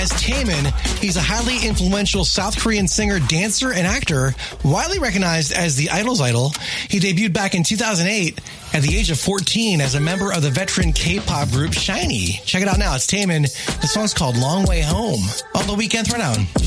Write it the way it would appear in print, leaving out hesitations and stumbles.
as Taemin. He's a highly influential South Korean singer, dancer, and actor, widely recognized as the Idol's idol. He debuted back in 2008 at the age of 14 as a member of the veteran K-pop group SHINee. Check it out now. It's Taemin. The song's called Long Way Home on the Weekend Throwdown.